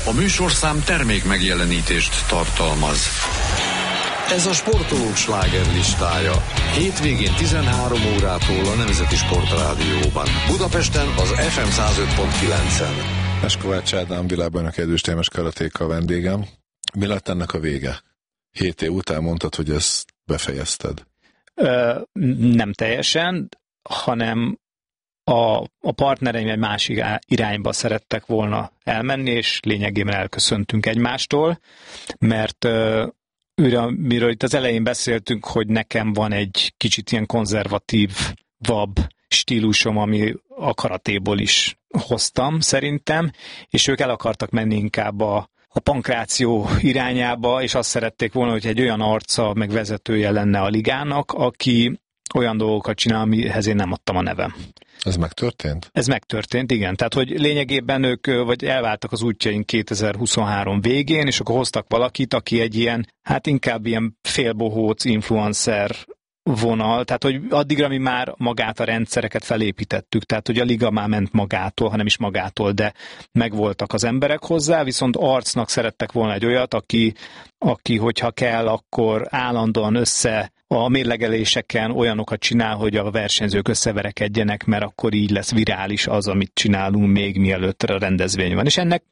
A műsorszám termék megjelenítést tartalmaz. Ez a sportolók slágerlistája. Hétvégén 13 órától a Nemzeti Sportrádióban. Budapesten az FM 105.9-en. Eskovács Ádám világbajnok Erdős Témes karatéka a vendégem. Mi lett ennek a vége? 7 év után mondtad, hogy ezt befejezted. Nem teljesen, hanem a partnereim egy másik irányba szerettek volna elmenni, és lényegében elköszöntünk egymástól, mert miről itt az elején beszéltünk, hogy nekem van egy kicsit ilyen konzervatívabb stílusom, ami a karatéból is hoztam szerintem, és ők el akartak menni inkább a pankráció irányába, és azt szerették volna, hogy egy olyan arca, meg vezetője lenne a ligának, aki olyan dolgokat csinál, amihez én nem adtam a nevem. Ez megtörtént? Ez megtörtént, igen. Tehát, hogy lényegében ők vagy elváltak az útjaink 2023 végén, és akkor hoztak valakit, aki egy ilyen, hát inkább ilyen félbohóc influencer vonal, tehát hogy addigra mi már magát a rendszereket felépítettük, tehát hogy a liga már ment magától, hanem is magától, de megvoltak az emberek hozzá, viszont arcnak szerettek volna egy olyat, aki hogyha kell, akkor állandóan a mérlegeléseken olyanokat csinál, hogy a versenyzők összeverekedjenek, mert akkor így lesz virális az, amit csinálunk még mielőtt a rendezvény van. És ennek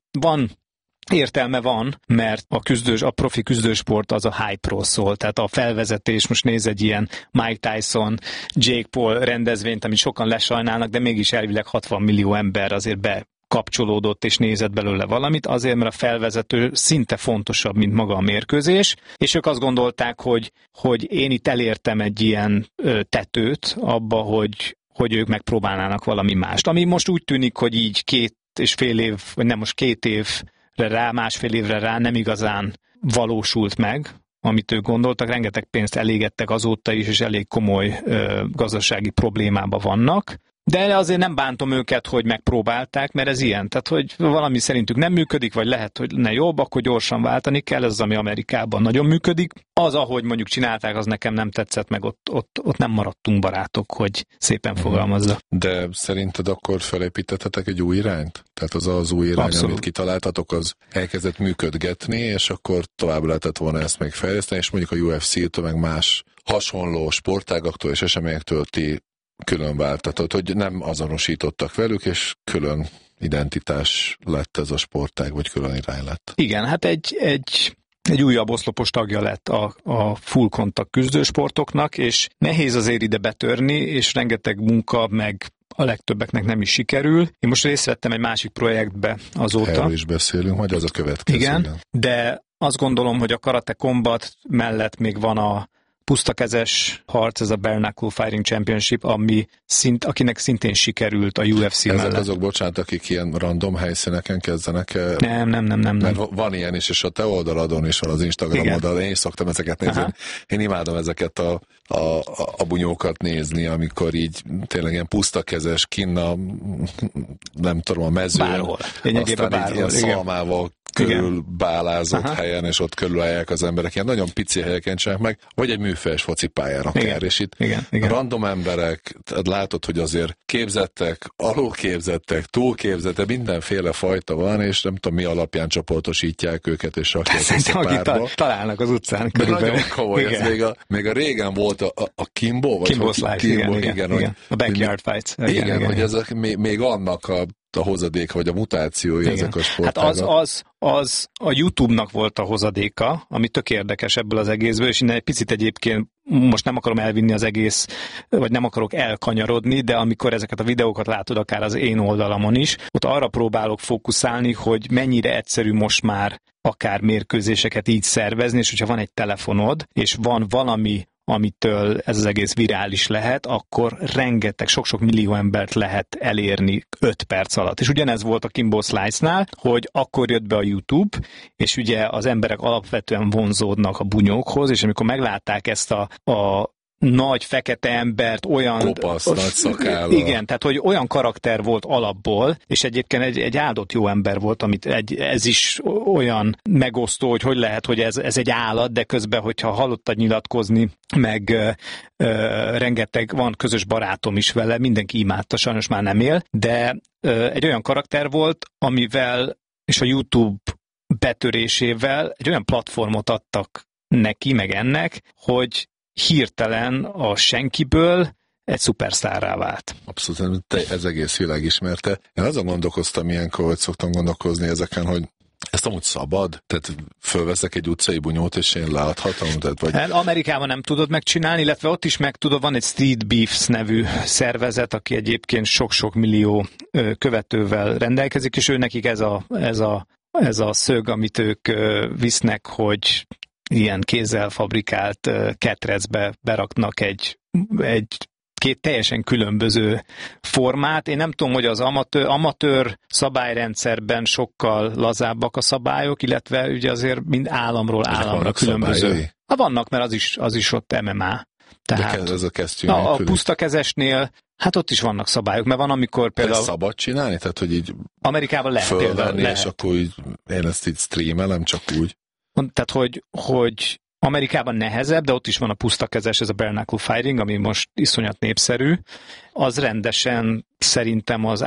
értelme van, mert a profi küzdősport az a hype-ról szól, tehát a felvezetés, most néz egy ilyen Mike Tyson, Jake Paul rendezvényt, amit sokan lesajnálnak, de mégis elvileg 60 millió ember azért bekapcsolódott és nézett belőle valamit, azért, mert a felvezető szinte fontosabb, mint maga a mérkőzés, és ők azt gondolták, hogy én itt elértem egy ilyen tetőt abba, hogy ők megpróbálnának valami mást. Ami most úgy tűnik, hogy így 2,5 év, vagy nem most 2 év másfél évre rá nem igazán valósult meg, amit ők gondoltak, rengeteg pénzt elégettek azóta is, és elég komoly gazdasági problémában vannak. De azért nem bántom őket, hogy megpróbálták, mert ez ilyen. Tehát, hogy valami szerintük nem működik, vagy lehet, hogy ne jobb, akkor gyorsan váltani kell, ez az, ami Amerikában nagyon működik. Az, ahogy mondjuk csinálták, az nekem nem tetszett, meg ott nem maradtunk barátok, hogy szépen fogalmazza. De szerinted akkor felépítettetek egy új irányt? Tehát az új irány, abszolút, amit kitaláltatok, az elkezdett működgetni, és akkor tovább lehetett volna ezt még fejleszteni, és mondjuk a UFC-től, meg más hasonló sportágaktól és eseményektől ti külön váltatott, hogy nem azonosítottak velük, és külön identitás lett ez a sportág, vagy külön irány lett. Igen, hát egy újabb oszlopos tagja lett a full contact küzdősportoknak, és nehéz azért ide betörni, és rengeteg munka, meg a legtöbbeknek nem is sikerül. Én most részt vettem egy másik projektbe azóta. Erről is beszélünk, majd az a következő. Igen, de azt gondolom, hogy a Karate Combat mellett még van a pusztakezes harc, ez a Bare Knuckle Fighting Championship, akinek szintén sikerült a UFC mellett. Ezek azok, bocsánat, akik ilyen random helyszíneken kezdenek? Nem. Mert van ilyen is, és a te oldaladon is van, az Instagram oldalon, én is szoktam ezeket nézni. Aha. Én imádom ezeket a bunyókat nézni, amikor így tényleg ilyen pusztakezes, nem tudom, a mezőn, bárhol. Aztán így ilyen szalmával körülbálázott helyen, és ott körülállják az emberek. Ilyen nagyon pici helyeken csinálják meg, vagy egy műfejs focipályán akár. És itt random emberek, látod, hogy azért képzettek, alulképzettek, túlképzettek, mindenféle fajta van, és nem tudom mi alapján csoportosítják őket, és rakják focipárba. Találnak az utcán körülbelül. Nagyon komoly, ez még a régen volt a Kimbo, vagy Kimbo Slice, igen. A Backyard Fights. Igen, hogy ezek még annak a hozadéka, vagy a mutációja ezek a sportágak. Hát az a YouTube-nak volt a hozadéka, ami tök érdekes ebből az egészből, és innen egy picit egyébként most nem akarom elvinni az egész, vagy nem akarok elkanyarodni, de amikor ezeket a videókat látod, akár az én oldalamon is, ott arra próbálok fókuszálni, hogy mennyire egyszerű most már akár mérkőzéseket így szervezni, és hogyha van egy telefonod, és van valami, amitől ez az egész virális lehet, akkor rengeteg, sok-sok millió embert lehet elérni 5 perc alatt. És ugyanez volt a Kimbo Slice-nál, hogy akkor jött be a YouTube, és ugye az emberek alapvetően vonzódnak a bunyókhoz, és amikor meglátták ezt a nagy fekete embert, olyan... Kopasz, nagy szakállal. Igen, tehát hogy olyan karakter volt alapból, és egyébként egy áldott jó ember volt, ez is olyan megosztó, hogy lehet, hogy ez egy állat, de közben, hogyha hallottad nyilatkozni, meg rengeteg, van közös barátom is vele, mindenki imádta, sajnos már nem él, de egy olyan karakter volt, amivel, és a YouTube betörésével egy olyan platformot adtak neki, meg ennek, hogy hirtelen a senkiből egy szupersztárrá vált. Abszolút, ez egész világ ismerte. Én azon gondolkoztam ilyenkor, hogy szoktam gondolkozni ezeken, hogy ezt amúgy szabad? Tehát fölveszek egy utcai bunyót, és én leadhatom? Tehát, vagy... Amerikában nem tudod megcsinálni, illetve ott is meg tudod, van egy Street Beefs nevű szervezet, aki egyébként sok-sok millió követővel rendelkezik, és ő nekik ez a szög, amit ők visznek, hogy ilyen kézzel fabrikált ketrecbe beraknak egy két teljesen különböző formát. Én nem tudom, hogy az amatőr szabályrendszerben sokkal lazábbak a szabályok, illetve ugye azért mind államról államra különböző. Szabályai? Vannak, mert az is ott MMA. Tehát de ez a kesztyű a pusztakezesnél, hát ott is vannak szabályok, mert van, amikor például... Ez szabad csinálni? Tehát, hogy így Amerikában lehet például. És akkor így, én ezt így streamelem, csak úgy. Tehát, hogy Amerikában nehezebb, de ott is van a pusztakezes, ez a bare knuckle fighting, ami most iszonyat népszerű. Az rendesen szerintem az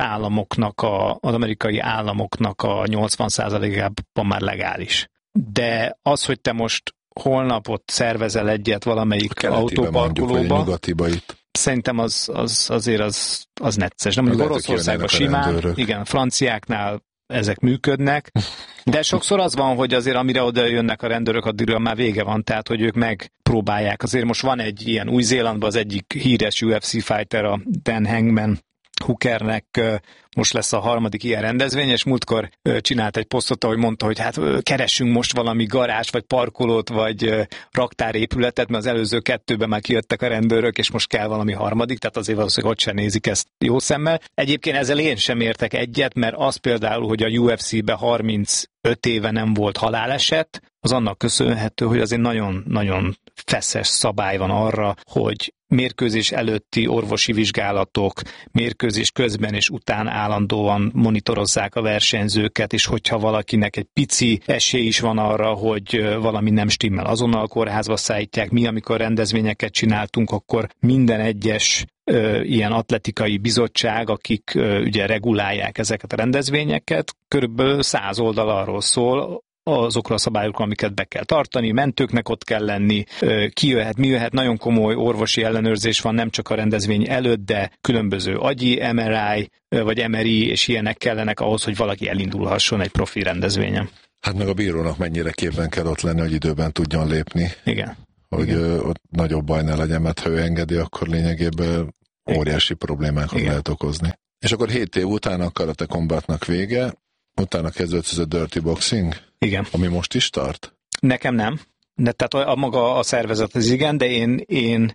amerikai államoknak a 80%-ában már legális. De az, hogy te most holnap ott szervezel egyet valamelyik autóparkolóba, nyugatiba itt. Szerintem azért az necces. Nem mondjuk Oroszországban simán, igen, franciáknál ezek működnek, de sokszor az van, hogy azért amire oda jönnek a rendőrök, addigra már vége van, tehát hogy ők megpróbálják. Azért most van egy ilyen Új-Zélandban az egyik híres UFC fighter, a Dan Hangman Hookernek most lesz a 3. ilyen rendezvény, és múltkor csinált egy posztot, ahogy mondta, hogy hát keressünk most valami garázs, vagy parkolót, vagy raktárépületet, mert az előző 2-ben már kijöttek a rendőrök, és most kell valami 3, tehát azért valószínűleg ott sem nézik ezt jó szemmel. Egyébként ezzel én sem értek egyet, mert az például, hogy a UFC-be 35 éve nem volt haláleset, az annak köszönhető, hogy azért nagyon-nagyon feszes szabály van arra, hogy mérkőzés előtti orvosi vizsgálatok, mérkőzés közben és után állandóan monitorozzák a versenyzőket, és hogyha valakinek egy pici esély is van arra, hogy valami nem stimmel, azonnal kórházba szállítják. Mi, amikor rendezvényeket csináltunk, akkor minden egyes ilyen atletikai bizottság, akik ugye regulálják ezeket a rendezvényeket, körülbelül 100 oldal arról szól, azokra a szabályokra, amiket be kell tartani, mentőknek ott kell lenni, ki jöhet, mi jöhet, nagyon komoly orvosi ellenőrzés van, nem csak a rendezvény előtt, de különböző agyi, MRI, vagy MRI, és ilyenek kellenek ahhoz, hogy valaki elindulhasson egy profi rendezvényen. Hát meg a bírónak mennyire képben kell ott lenni, hogy időben tudjon lépni. Igen. Hogy ott nagyobb baj ne legyen, mert ha ő engedi, akkor lényegében óriási problémákat lehet okozni. És akkor 7 év után a Karate Combatnak vége, utána kezdődött ez a Dirty Boxing? Igen. Ami most is tart? Nekem nem. Tehát maga a szervezet az igen, de én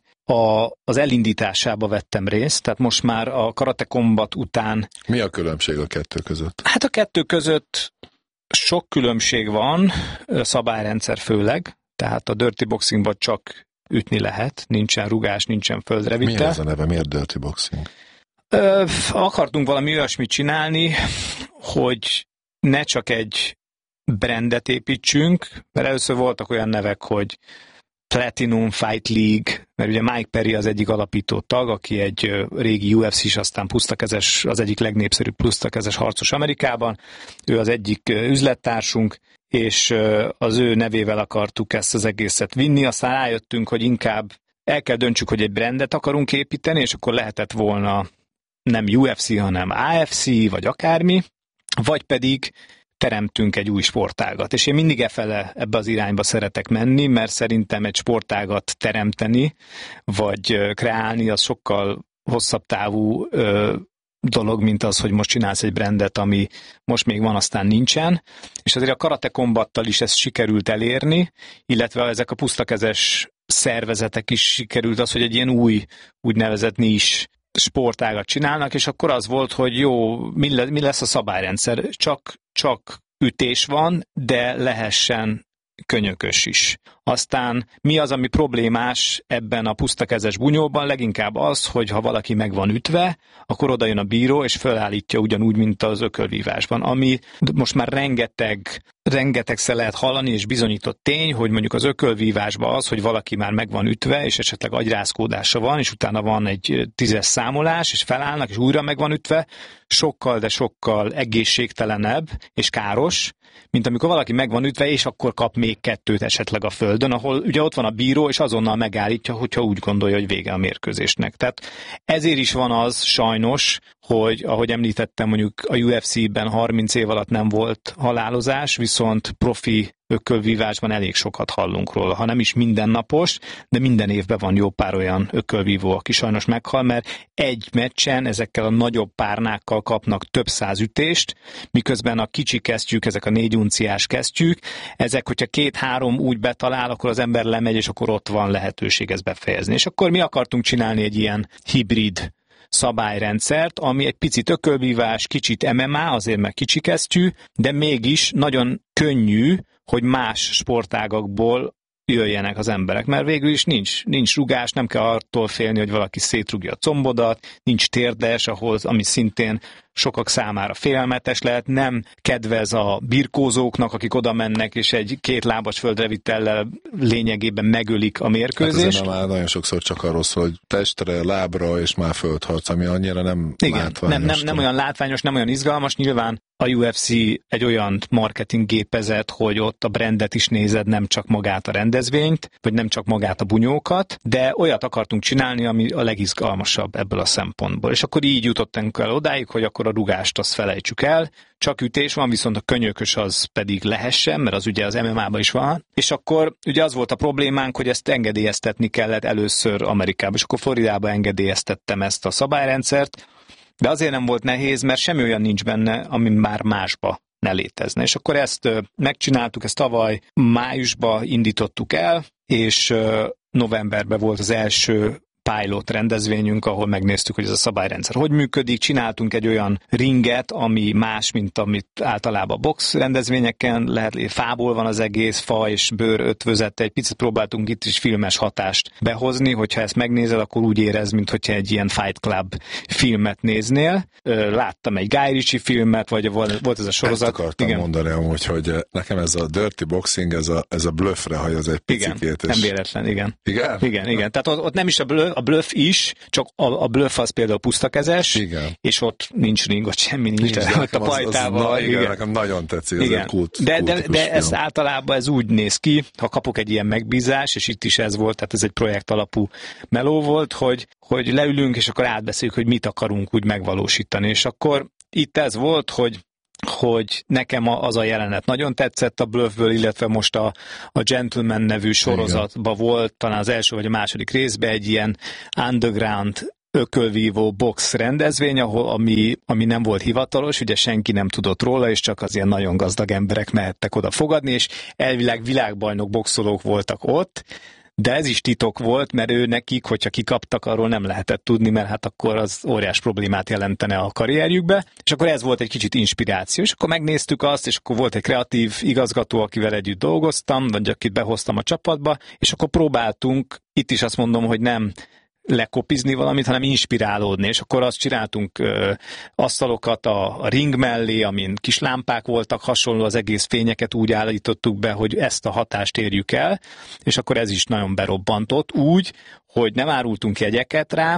az elindításába vettem részt, tehát most már a Karate Combat után... Mi a különbség a kettő között? Hát a kettő között sok különbség van, szabályrendszer főleg, tehát a Dirty Boxingban csak ütni lehet, nincsen rugás, nincsen földre vitel. Mi ez a neve? Miért Dirty Boxing? Akartunk valami olyasmit csinálni, hogy ne csak egy brandet építsünk, mert először voltak olyan nevek, hogy Platinum Fight League, mert ugye Mike Perry az egyik alapító tag, aki egy régi UFC-s, aztán pusztakezes, az egyik legnépszerűbb pusztakezes harcos Amerikában. Ő az egyik üzlettársunk, és az ő nevével akartuk ezt az egészet vinni, aztán rájöttünk, hogy inkább el kell döntsük, hogy egy brandet akarunk építeni, és akkor lehetett volna nem UFC, hanem AFC, vagy akármi, vagy pedig teremtünk egy új sportágat. És én mindig ebbe az irányba szeretek menni, mert szerintem egy sportágat teremteni, vagy kreálni, az sokkal hosszabb távú dolog, mint az, hogy most csinálsz egy brandet, ami most még van, aztán nincsen. És azért a Karate Combattal is ezt sikerült elérni, illetve ezek a pusztakezes szervezetek is sikerült az, hogy egy ilyen új úgynevezett nis sportágat csinálnak, és akkor az volt, hogy jó, mi lesz a szabályrendszer? Csak ütés van, de lehessen könyökös is. Aztán mi az, ami problémás ebben a pusztakezes bunyóban? Leginkább az, hogy ha valaki meg van ütve, akkor oda jön a bíró, és felállítja ugyanúgy, mint az ökölvívásban, ami most már rengetegszer lehet hallani, és bizonyított tény, hogy mondjuk az ökölvívásban az, hogy valaki már meg van ütve, és esetleg agyrázkódása van, és utána van egy 10-es számolás, és felállnak, és újra meg van ütve, sokkal, de sokkal egészségtelenebb és káros, mint amikor valaki meg van ütve, és akkor kap még 2 esetleg a földön, ahol ugye ott van a bíró, és azonnal megállítja, hogyha úgy gondolja, hogy vége a mérkőzésnek. Tehát ezért is van az sajnos, hogy ahogy említettem, mondjuk a UFC-ben 30 év alatt nem volt halálozás, viszont profi ökölvívásban elég sokat hallunk róla. Ha nem is mindennapos, de minden évben van jó pár olyan ökölvívó, aki sajnos meghal, mert egy meccsen ezekkel a nagyobb párnákkal kapnak több 100 ütést, miközben a kicsi kesztyűk, ezek a 4 unciás kesztyűk, ezek, hogyha 2-3 úgy betalál, akkor az ember lemegy, és akkor ott van lehetőség ezt befejezni. És akkor mi akartunk csinálni egy ilyen hibrid szabályrendszert, ami egy picit ökölvívás, kicsit MMA, azért meg kicsi kesztyű, de mégis nagyon könnyű, hogy más sportágakból jöjjenek az emberek, mert végül is nincs rugás, nem kell attól félni, hogy valaki szétrugja a combodat, nincs térdes, ami szintén sokak számára félelmetes lehet, nem kedvez a birkózóknak, akik oda mennek, és egy 2 lábas földrevitellel lényegében megölik a mérkőzést. Hát már nagyon sokszor csak arról szól, hogy testre, lábra és már földharc, ami annyira nem látványos. Nem olyan látványos, nem olyan izgalmas. Nyilván a UFC egy olyan marketing gépezet, hogy ott a brandet is nézed, nem csak magát a rendezvényt, vagy nem csak magát a bunyókat, de olyat akartunk csinálni, ami a legizgalmasabb ebből a szempontból. És akkor így jutottunk el odáig, hogy akkor a rugást azt felejtsük el, csak ütés van, viszont a könyökös az pedig lehessen, mert az ugye az MMA-ban is van, és akkor ugye az volt a problémánk, hogy ezt engedélyeztetni kellett először Amerikában, és akkor Floridában engedélyeztettem ezt a szabályrendszert, de azért nem volt nehéz, mert semmi olyan nincs benne, ami már másba ne létezne. És akkor ezt megcsináltuk, ezt tavaly májusban indítottuk el, és novemberben volt az első pilot rendezvényünk, ahol megnéztük, hogy ez a szabályrendszer hogy működik. Csináltunk egy olyan ringet, ami más, mint amit általában box rendezvényeken lehet, fából van az egész, fa és bőr ötvözete. Egy picit próbáltunk itt is filmes hatást behozni, hogyha ezt megnézed, akkor úgy érez, mintha egy ilyen Fight Club filmet néznél. Láttam egy Guy Ritchie filmet, vagy volt ez a sorozat. Ezt akartam mondani amúgy, hogy nekem ez a dirty boxing, ez a bluffre hajaz egy picikét. Igen, nem véletlen, igen. Igen? Igen. Tehát ott nem is a bluff is, csak a bluff az például pusztakezes, igen. És ott nincs ring, ott semmi nincs. Ott a pajtával. Igen, nekem nagyon tetszik, ez egy de ez általában ez úgy néz ki, ha kapok egy ilyen megbízás, és itt is ez volt, tehát ez egy projekt alapú meló volt, hogy leülünk, és akkor átbeszéljük, hogy mit akarunk úgy megvalósítani. És akkor itt ez volt, hogy nekem az a jelenet nagyon tetszett a Bluffből, illetve most a Gentleman nevű sorozatban volt, talán az első vagy a második részben egy ilyen underground ökölvívó box rendezvény, ami nem volt hivatalos, ugye senki nem tudott róla, és csak az ilyen nagyon gazdag emberek mehettek oda fogadni, és elvileg világbajnok boxolók voltak ott, de ez is titok volt, mert nekik, hogyha kikaptak, arról nem lehetett tudni, mert hát akkor az óriás problémát jelentene a karrierjükbe, és akkor ez volt egy kicsit inspiráció, és akkor megnéztük azt, és akkor volt egy kreatív igazgató, akivel együtt dolgoztam, vagy akit behoztam a csapatba, és akkor próbáltunk, itt is azt mondom, hogy nem lekopizni valamit, hanem inspirálódni, és akkor azt csináltunk asztalokat a ring mellé, amin kis lámpák voltak, hasonló az egész fényeket úgy állítottuk be, hogy ezt a hatást érjük el, és akkor ez is nagyon berobbantott úgy, hogy nem árultunk jegyeket rá,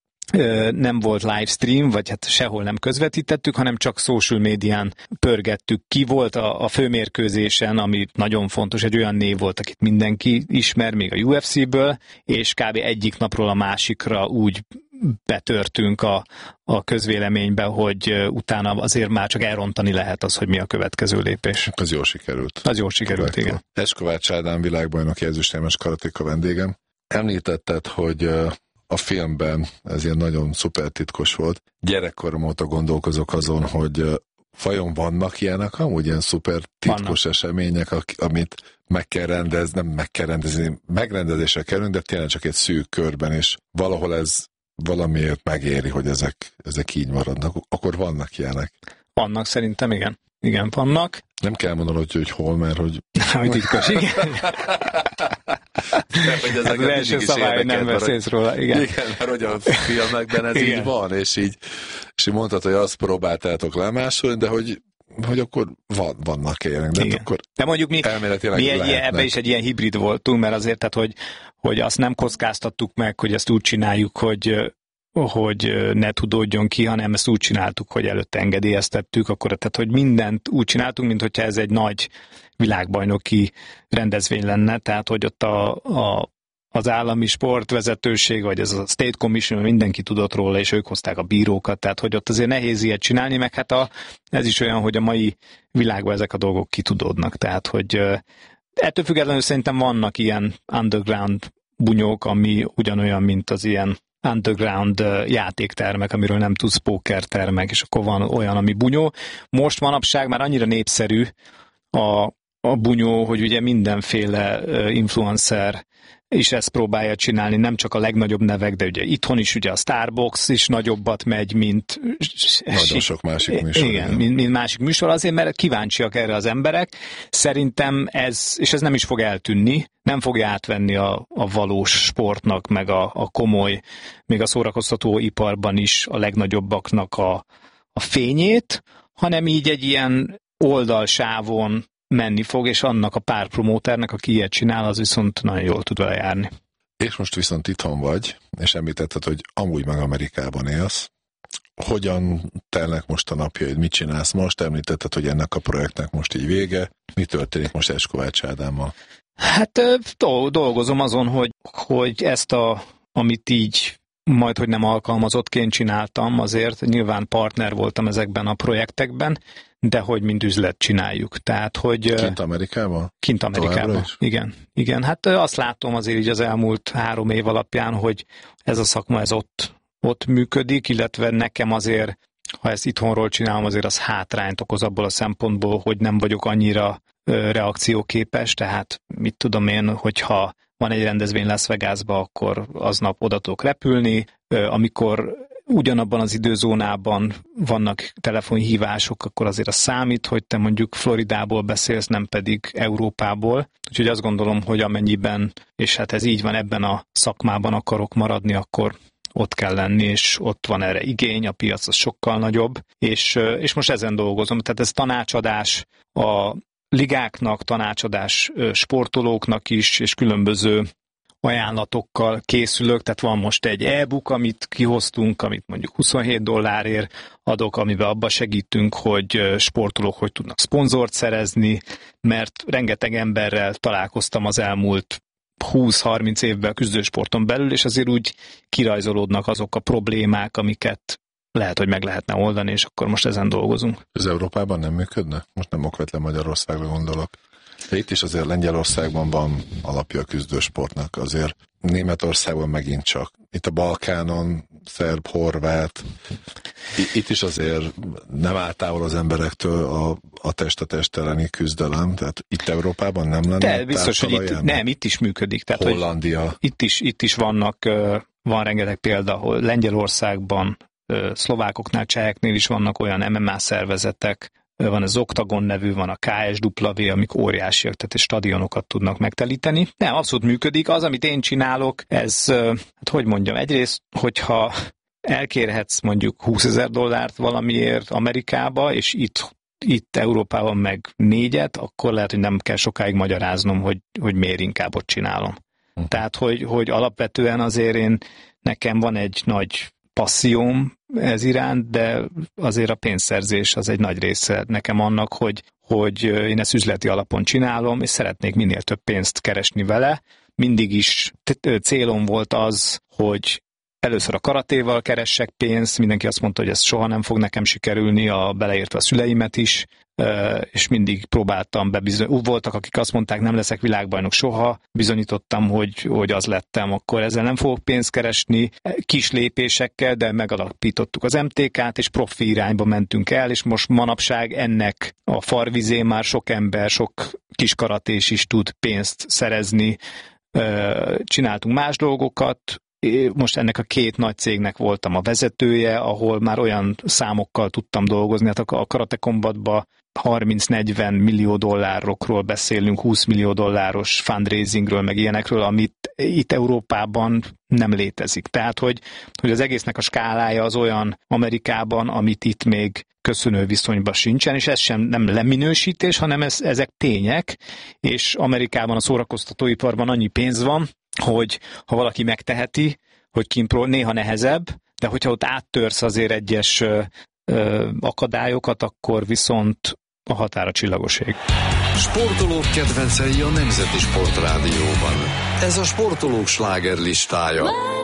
nem volt livestream, vagy hát sehol nem közvetítettük, hanem csak social médián pörgettük ki. Volt a főmérkőzésen, ami nagyon fontos, egy olyan név volt, akit mindenki ismer, még a UFC-ből, és kb. Egyik napról a másikra úgy betörtünk a közvéleménybe, hogy utána azért már csak elrontani lehet az, hogy mi a következő lépés. Az jól sikerült. Az jól sikerült, igen. Eskovács Ádám világbajnok ezüstérmes karatéka vendégem. Említetted, hogy a filmben ez ilyen nagyon szuper titkos volt. Gyerekkorom óta gondolkozok azon, hogy vajon vannak ilyenek, amúgy ilyen szuper titkos események, amit meg kell rendezni, nem meg kell rendezni, megrendezésre kerülni, de tényleg csak egy szűk körben, és valahol ez valamiért megéri, hogy ezek így maradnak. Akkor vannak ilyenek. Vannak, szerintem igen. Igen, vannak. Nem kell mondanod, hogy hol, mert hogy... Hogy titkos, igen. Az első szabály, nem beszélsz róla, igen. Igen, mert hogy a filmekben ez így van, és így mondtad, hogy azt próbáltátok lemásolni, de hogy akkor vannak ilyenek, de akkor de mondjuk mi ebben is egy ilyen hibrid voltunk, mert azért, tehát, hogy azt nem kockáztattuk meg, hogy ezt úgy csináljuk, hogy ne tudódjon ki, hanem ezt úgy csináltuk, hogy előtte engedélyeztettük, akkor tehát, hogy mindent úgy csináltunk, mint hogyha ez egy nagy világbajnoki rendezvény lenne, tehát, hogy ott az állami sportvezetőség, vagy ez a State Commission, mindenki tudott róla, és ők hozták a bírókat, tehát, hogy ott azért nehéz ilyet csinálni, meg hát ez is olyan, hogy a mai világban ezek a dolgok kitudódnak, tehát, hogy ettől függetlenül szerintem vannak ilyen underground bunyók, ami ugyanolyan, mint az ilyen underground játéktermek, amiről nem tudsz, pókertermek, és akkor van olyan, ami bunyó. Most manapság már annyira népszerű a bunyó, hogy ugye mindenféle influencer is ezt próbálja csinálni, nem csak a legnagyobb nevek, de ugye itthon is ugye a Starbucks is nagyobbat megy, mint... Nagyon sok másik műsor. Igen, mint másik műsor, azért, mert kíváncsiak erre az emberek. Szerintem ez nem is fog eltűnni, nem fogja átvenni a valós sportnak, meg a komoly, még a szórakoztató iparban is a legnagyobbaknak a fényét, hanem így egy ilyen oldalsávon menni fog, és annak a pár promóternek, aki ilyet csinál, az viszont nagyon jól tud vele járni. És most viszont itthon vagy, és említetted, hogy amúgy meg Amerikában élsz. Hogyan telnek most a napjaid? Mit csinálsz most? Említetted, hogy ennek a projektnek most így vége. Mi történik most Eskovács Ádámmal? Hát dolgozom azon, hogy ezt amit így majd, hogy nem alkalmazottként csináltam, azért nyilván partner voltam ezekben a projektekben, de hogy mind üzlet csináljuk. Tehát, hogy... Kint Amerikában? Kint Amerikában, igen. Hát azt látom azért így az elmúlt 3 év alapján, hogy ez a szakma ez ott működik, illetve nekem azért, ha ezt itthonról csinálom, azért az hátrányt okoz abból a szempontból, hogy nem vagyok annyira reakcióképes, tehát mit tudom én, hogyha van egy rendezvény Las Vegasba, akkor aznap oda tudok repülni, amikor ugyanabban az időzónában vannak telefonhívások, akkor azért az számít, hogy te mondjuk Floridából beszélsz, nem pedig Európából. Úgyhogy azt gondolom, hogy amennyiben, és hát ez így van, ebben a szakmában akarok maradni, akkor ott kell lenni, és ott van erre igény, a piac az sokkal nagyobb, és most ezen dolgozom. Tehát ez tanácsadás a ligáknak, tanácsadás sportolóknak is, és különböző ajánlatokkal készülök, tehát van most egy e-book, amit kihoztunk, amit mondjuk $27 adok, amiben abba segítünk, hogy sportolók hogy tudnak szponzort szerezni, mert rengeteg emberrel találkoztam az elmúlt 20-30 évben a küzdősporton belül, és azért úgy kirajzolódnak azok a problémák, amiket lehet, hogy meg lehetne oldani, és akkor most ezen dolgozunk. Az Európában nem működne? Most nem okvetlen Magyarországra gondolok. De itt is azért Lengyelországban van alapja a küzdősportnak, azért Németországban megint csak. Itt a Balkánon, szerb, horvát, itt is azért nem áll távol az emberektől a test elleni küzdelem, tehát itt Európában nem lenne. De biztos, hogy itt is működik. Tehát, Hollandia. Itt is van rengeteg példa, ahol Lengyelországban, szlovákoknál, cseheknél is vannak olyan MMA szervezetek, van az Octagon nevű, van a KSW, amik óriásiak, tehát stadionokat tudnak megtelíteni. Nem, abszolút működik. Az, amit én csinálok, ez, hát hogy mondjam, egyrészt, hogyha elkérhetsz mondjuk $20,000 valamiért Amerikába, és itt Európában meg 4, akkor lehet, hogy nem kell sokáig magyaráznom, hogy miért inkább ott csinálom. Tehát, hogy alapvetően azért nekem van egy nagy passzióm ez iránt, de azért a pénzszerzés az egy nagy része nekem annak, hogy én ezt üzleti alapon csinálom, és szeretnék minél több pénzt keresni vele. Mindig is célom volt az, hogy először a karatéval keressek pénzt, mindenki azt mondta, hogy ez soha nem fog nekem sikerülni, beleértve a szüleimet is, és mindig próbáltam voltak, akik azt mondták, nem leszek világbajnok soha, bizonyítottam, hogy az lettem, akkor ezzel nem fogok pénzt keresni, kis lépésekkel, de megalapítottuk az MTK-t, és profi irányba mentünk el, és most manapság ennek a farvizén már sok ember, sok kis karatés is tud pénzt szerezni, csináltunk más dolgokat. Most ennek a 2 nagy cégnek voltam a vezetője, ahol már olyan számokkal tudtam dolgozni, hát a Karate Combatba 30-40 millió dollárokról beszélünk, 20 millió dolláros fundraisingről, meg ilyenekről, amit itt Európában nem létezik. Tehát, hogy az egésznek a skálája az olyan Amerikában, amit itt még köszönő viszonyban sincsen, és ez sem nem leminősítés, hanem ezek tények, és Amerikában a szórakoztatóiparban annyi pénz van, hogy ha valaki megteheti, hogy néha nehezebb, de hogyha ott áttörsz azért egyes akadályokat, akkor viszont a határa csillagos ég. Sportolók kedvencei a Nemzeti Sportrádióban. Ez a sportolók slágerlistája.